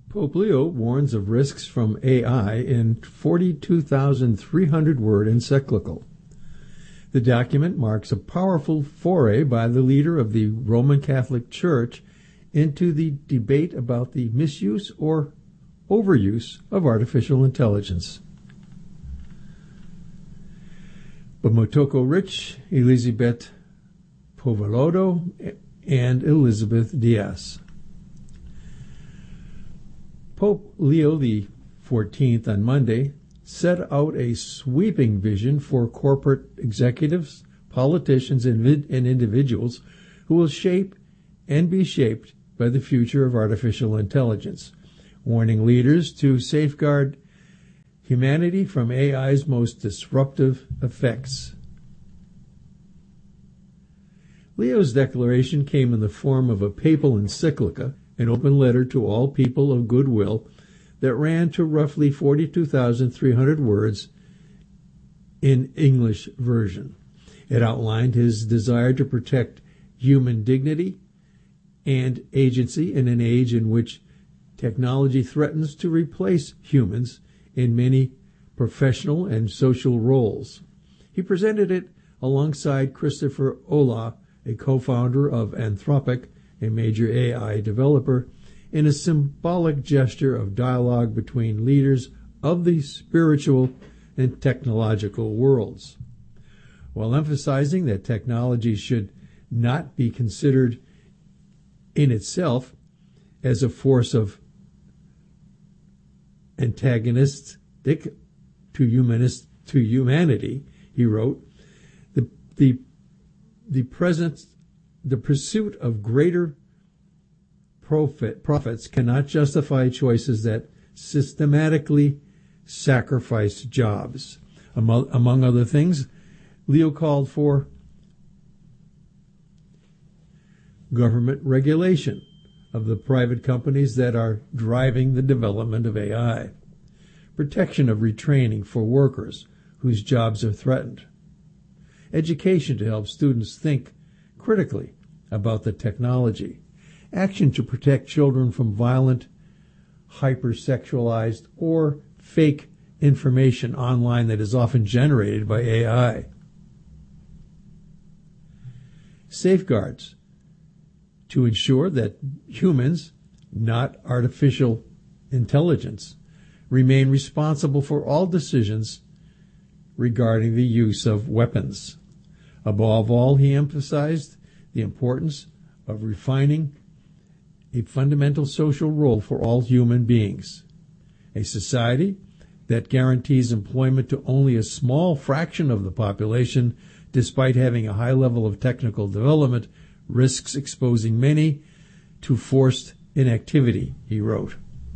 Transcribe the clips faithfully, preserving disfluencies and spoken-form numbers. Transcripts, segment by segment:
Pope Leo warns of risks from A I in forty-two thousand three hundred word encyclical. The document marks a powerful foray by the leader of the Roman Catholic Church into the debate about the misuse or overuse of artificial intelligence. But Motoko Rich, Elizabeth Povolodo, and Elizabeth Diaz. Pope Leo the fourteenth on Monday set out a sweeping vision for corporate executives, politicians, and, and individuals who will shape and be shaped by the future of artificial intelligence, warning leaders to safeguard humanity from A I's most disruptive effects. Leo's declaration came in the form of a papal encyclica, an open letter to all people of goodwill that ran to roughly forty-two thousand three hundred words in English version. It outlined his desire to protect human dignity and agency in an age in which technology threatens to replace humans in many professional and social roles. He presented it alongside Christopher Olah, a co-founder of Anthropic, a major A I developer, in a symbolic gesture of dialogue between leaders of the spiritual and technological worlds. While emphasizing that technology should not be considered in itself as a force of antagonistic to humanist to humanity, he wrote, the the the present the pursuit of greater profit profits cannot justify choices that systematically sacrifice jobs. Among, among other things, Leo called for government regulation of the private companies that are driving the development of A I, protection of retraining for workers whose jobs are threatened, education to help students think critically about the technology, action to protect children from violent, hypersexualized, or fake information online that is often generated by A I. Safeguards to ensure that humans, not artificial intelligence, remain responsible for all decisions regarding the use of weapons. Above all, he emphasized the importance of refining a fundamental social role for all human beings. A society that guarantees employment to only a small fraction of the population, despite having a high level of technical development, risks exposing many to forced inactivity, he wrote.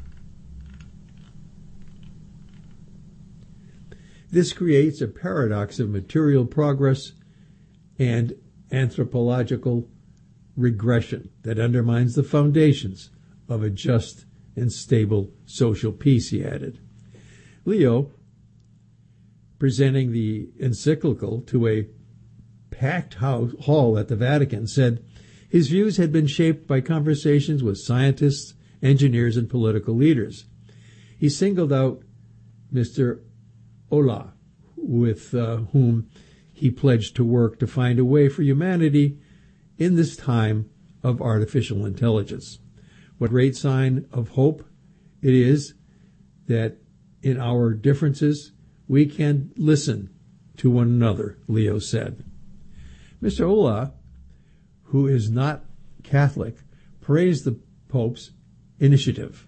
This creates a paradox of material progress and anthropological regression that undermines the foundations of a just and stable social peace, he added. Leo, presenting the encyclical to a packed house, hall at the Vatican, said his views had been shaped by conversations with scientists, engineers, and political leaders. He singled out Mister Olah, with uh, whom he pledged to work to find a way for humanity in this time of artificial intelligence. What great sign of hope it is that in our differences we can listen to one another, Leo said. Mister Olah, who is not Catholic, praised the Pope's initiative,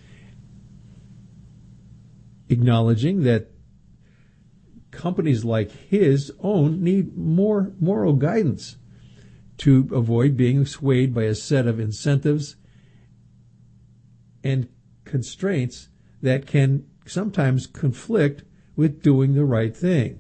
acknowledging that companies like his own need more moral guidance to avoid being swayed by a set of incentives and constraints that can sometimes conflict with doing the right thing.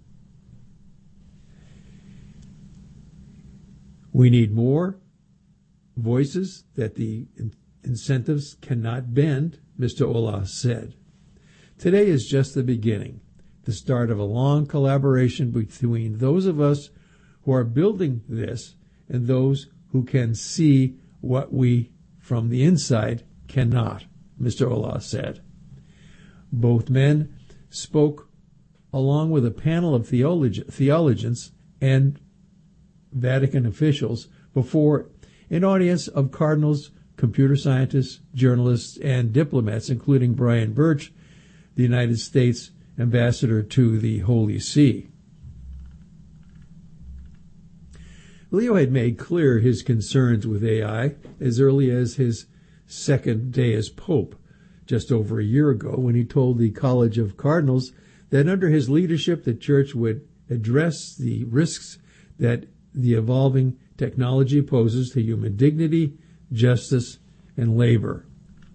We need more voices that the incentives cannot bend, Mister Olah said. Today is just the beginning, the start of a long collaboration between those of us who are building this and those who can see what we from the inside cannot, Mister Olah said. Both men spoke along with a panel of theolog- theologians and Vatican officials before an audience of cardinals, computer scientists, journalists, and diplomats, including Brian Birch, the United States ambassador to the Holy See. Leo had made clear his concerns with A I as early as his second day as Pope, just over a year ago, when he told the College of Cardinals that under his leadership the Church would address the risks that the evolving technology poses to human dignity, justice, and labor.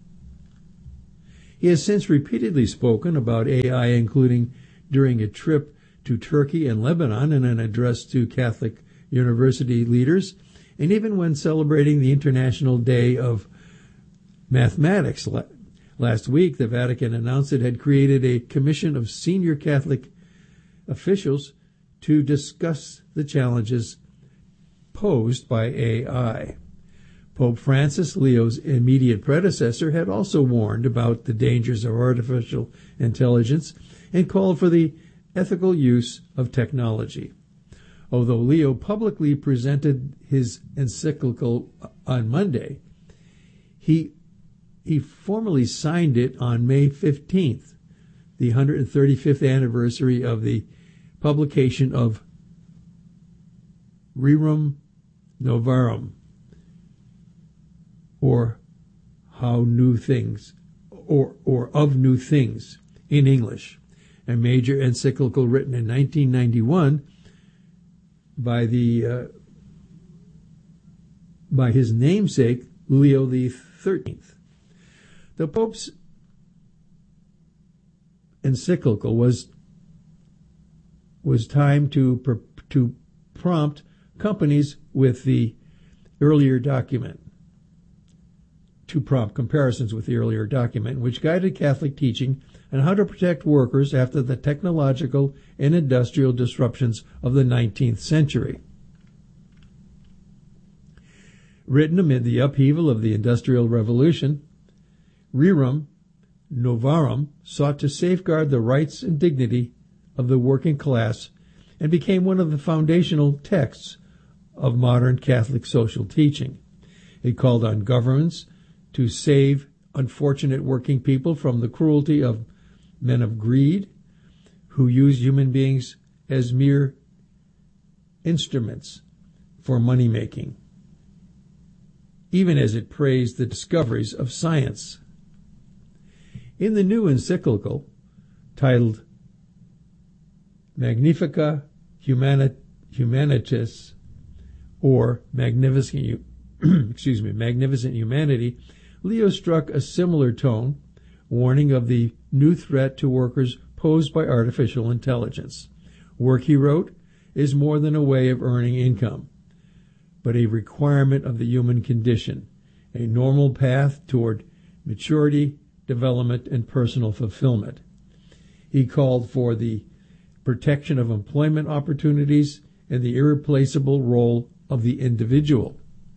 He has since repeatedly spoken about A I, including during a trip to Turkey and Lebanon in an address to Catholic university leaders, and even when celebrating the International Day of Mathematics. Last week, the Vatican announced it had created a commission of senior Catholic officials to discuss the challenges posed by A I. Pope Francis, Leo's immediate predecessor, had also warned about the dangers of artificial intelligence and called for the ethical use of technology. Although Leo publicly presented his encyclical on Monday, he he formally signed it on May fifteenth, the one hundred thirty-fifth anniversary of the publication of Rerum Novarum, or How New Things, or or of New Things in English, a major encyclical written in nineteen ninety-one by the uh, by his namesake Leo the thirteenth. The Pope's encyclical was was timed to to prompt companies with the earlier document, to prompt comparisons with the earlier document, which guided Catholic teaching on how to protect workers after the technological and industrial disruptions of the nineteenth century. Written amid the upheaval of the Industrial Revolution, Rerum Novarum sought to safeguard the rights and dignity of the working class and became one of the foundational texts of modern Catholic social teaching. It called on governments to save unfortunate working people from the cruelty of men of greed who use human beings as mere instruments for money-making, even as it praised the discoveries of science. In the new encyclical, titled Magnifica Humani- Humanitas, or Magnificent, excuse me, Magnificent Humanity, Leo struck a similar tone, warning of the new threat to workers posed by artificial intelligence. Work, he wrote, is more than a way of earning income, but a requirement of the human condition, a normal path toward maturity, development, and personal fulfillment. He called for the protection of employment opportunities and the irreplaceable role of the individual.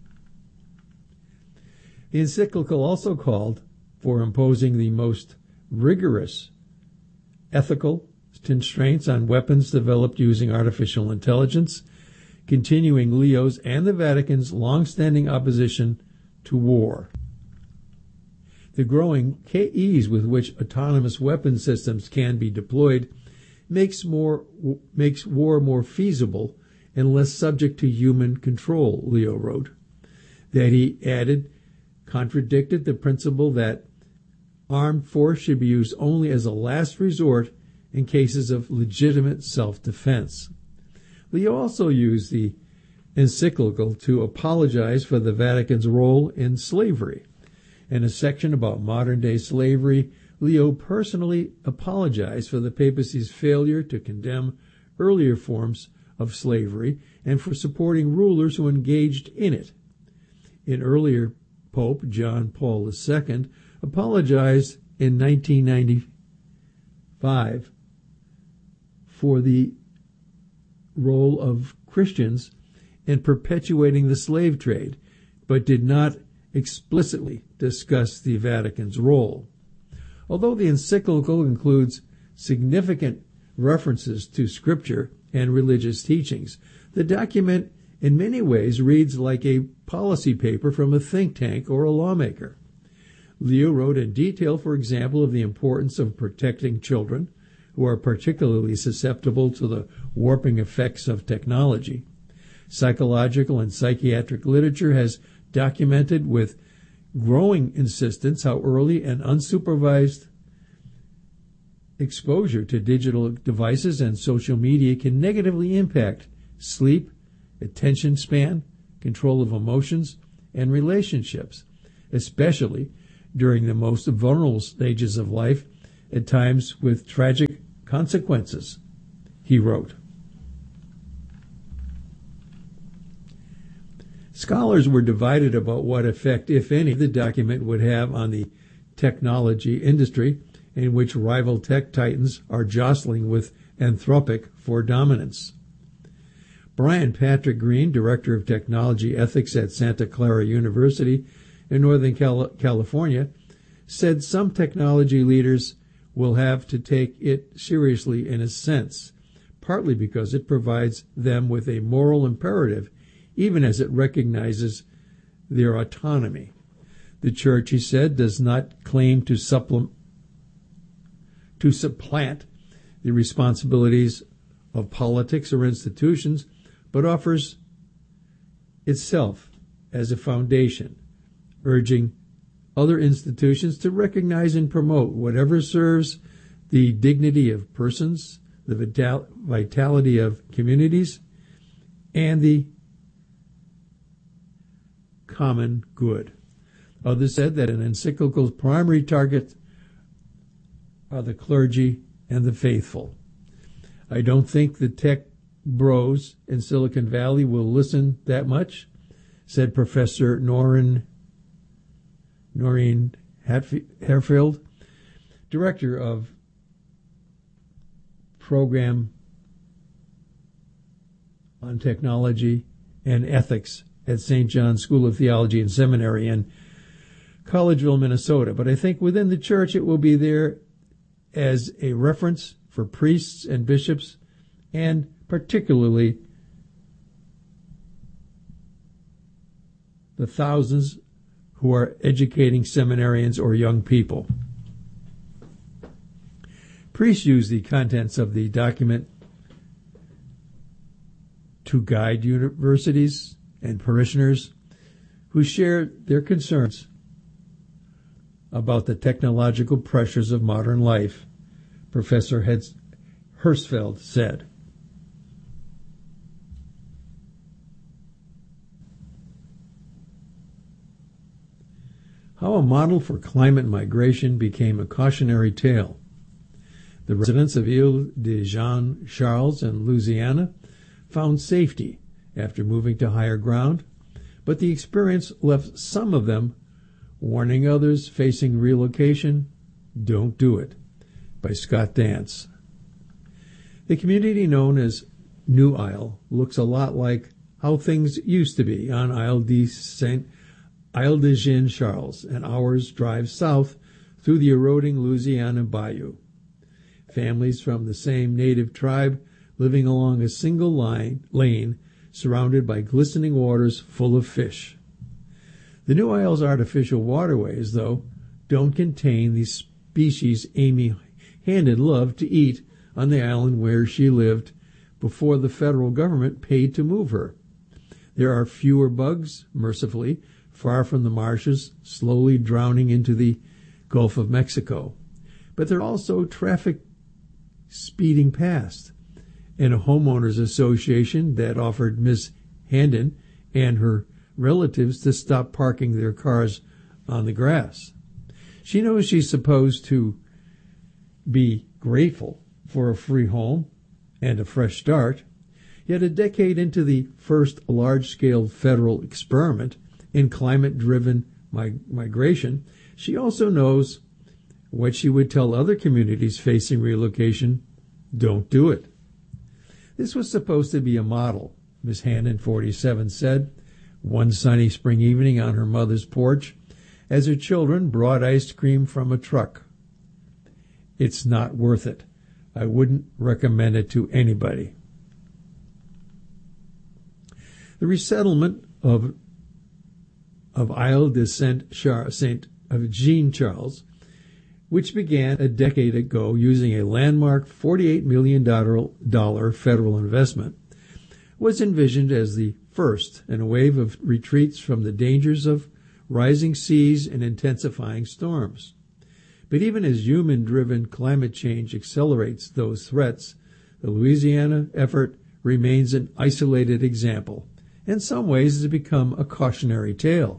The encyclical also called for imposing the most rigorous ethical constraints on weapons developed using artificial intelligence, continuing Leo's and the Vatican's long-standing opposition to war. The growing ease with which autonomous weapon systems can be deployed makes more makes war more feasible and less subject to human control, Leo wrote. That, he added, contradicted the principle that armed force should be used only as a last resort in cases of legitimate self-defense. Leo also used the encyclical to apologize for the Vatican's role in slavery. In a section about modern-day slavery, Leo personally apologized for the papacy's failure to condemn earlier forms of slavery and for supporting rulers who engaged in it. An earlier Pope, John Paul the Second, apologized in nineteen ninety-five for the role of Christians in perpetuating the slave trade, but did not explicitly discuss the Vatican's role. Although the encyclical includes significant references to Scripture and religious teachings, the document in many ways reads like a policy paper from a think tank or a lawmaker. Leo wrote in detail, for example, of the importance of protecting children, who are particularly susceptible to the warping effects of technology. Psychological and psychiatric literature has documented with growing insistence how early and unsupervised exposure to digital devices and social media can negatively impact sleep, attention span, control of emotions, and relationships, especially during the most vulnerable stages of life, at times with tragic consequences, he wrote. Scholars were divided about what effect, if any, the document would have on the technology industry, in which rival tech titans are jostling with Anthropic for dominance. Brian Patrick Green, Director of Technology Ethics at Santa Clara University in Northern Cal- California, said some technology leaders will have to take it seriously in a sense, partly because it provides them with a moral imperative, even as it recognizes their autonomy. The Church, he said, does not claim to supplement, to supplant the responsibilities of politics or institutions, but offers itself as a foundation, urging other institutions to recognize and promote whatever serves the dignity of persons, the vital- vitality of communities, and the common good. Others said that an encyclical's primary target are the clergy and the faithful. I don't think the tech bros in Silicon Valley will listen that much, said Professor Noreen, Noreen Harefield, Director of Program on Technology and Ethics at Saint John's School of Theology and Seminary in Collegeville, Minnesota. But I think within the church it will be there as a reference for priests and bishops, and particularly the thousands who are educating seminarians or young people. Priests use the contents of the document to guide universities and parishioners who share their concerns about the technological pressures of modern life, Professor Hersfeld said. How a model for climate migration became a cautionary tale. The residents of Ile de Jean Charles in Louisiana found safety after moving to higher ground, but the experience left some of them warning others facing relocation, don't do it, by Scott Dance. The community known as New Isle looks a lot like how things used to be on Isle de Saint Isle de Jean Charles, an hour's drive south through the eroding Louisiana bayou. Families from the same native tribe living along a single line lane surrounded by glistening waters full of fish. The New Isle's artificial waterways, though, don't contain the species Amy Handon loved to eat on the island where she lived before the federal government paid to move her. There are fewer bugs, mercifully, far from the marshes, slowly drowning into the Gulf of Mexico. But there are also traffic speeding past, and a homeowners association that offered Miss Handon and her relatives to stop parking their cars on the grass. She knows she's supposed to be grateful for a free home and a fresh start, yet a decade into the first large-scale federal experiment in climate-driven mig- migration, she also knows what she would tell other communities facing relocation: don't do it. This was supposed to be a model, Miss Handon, forty-seven, said, one sunny spring evening on her mother's porch as her children brought ice cream from a truck. It's not worth it. I wouldn't recommend it to anybody. The resettlement of of Isle de Saint Saint of Jean Charles, which began a decade ago using a landmark forty-eight million dollars federal investment, was envisioned as the first in a wave of retreats from the dangers of rising seas and intensifying storms. But even as human-driven climate change accelerates those threats, the Louisiana effort remains an isolated example. In some ways, it has become a cautionary tale.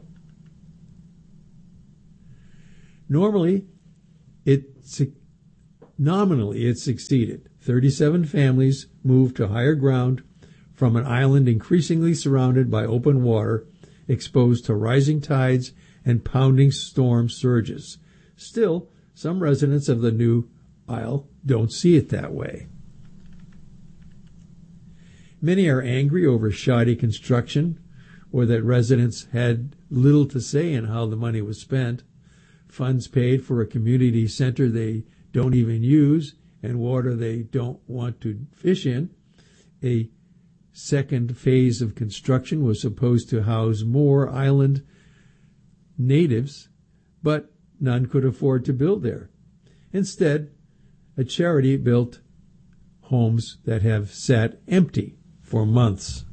Normally, it nominally it succeeded. thirty-seven families moved to higher ground from an island increasingly surrounded by open water, exposed to rising tides and pounding storm surges. Still, some residents of the new isle don't see it that way. Many are angry over shoddy construction or that residents had little to say in how the money was spent. Funds paid for a community center they don't even use and water they don't want to fish in. A second phase of construction was supposed to house more island natives, but none could afford to build there. Instead, a charity built homes that have sat empty for months.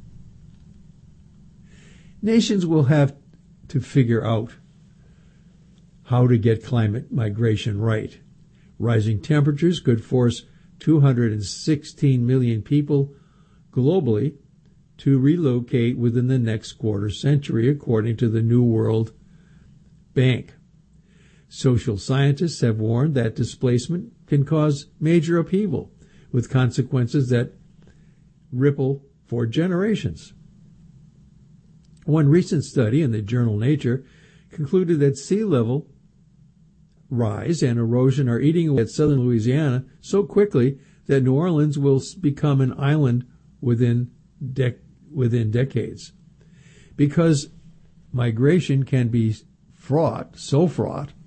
Nations will have to figure out how to get climate migration right. Rising temperatures could force two hundred sixteen million people globally to relocate within the next quarter century, according to the New World Bank. Social scientists have warned that displacement can cause major upheaval, with consequences that ripple for generations. One recent study in the journal Nature concluded that sea level rise and erosion are eating away at southern Louisiana so quickly that New Orleans will become an island within dec- within decades. Because migration can be fraught, so fraught,